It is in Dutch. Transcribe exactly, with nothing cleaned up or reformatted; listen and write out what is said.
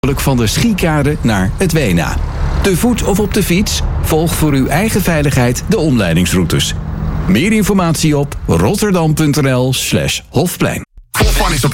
Van de Schiekade naar het Weena. Te voet of op de fiets? Volg voor uw eigen veiligheid de omleidingsroutes. Meer informatie op rotterdam punt n l slash Hofplein.